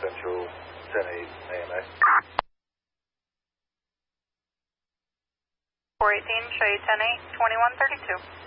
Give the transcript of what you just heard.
Central, 10-8 AMA. 418, show you 10-8, 2132.